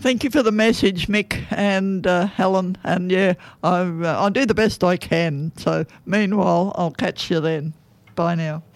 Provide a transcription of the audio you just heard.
Thank you for the message, Mick and Helen. And yeah, I'll do the best I can. So meanwhile, I'll catch you then. Bye now.